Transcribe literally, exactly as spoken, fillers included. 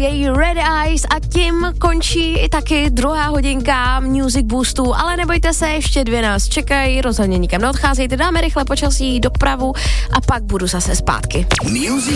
její Red Eyes a tím končí i taky druhá hodinka Music Boostu, ale nebojte se, ještě dvě nás čekají, rozhodně nikam neodcházejte, dáme rychle počasí, dopravu a pak budu zase zpátky. Music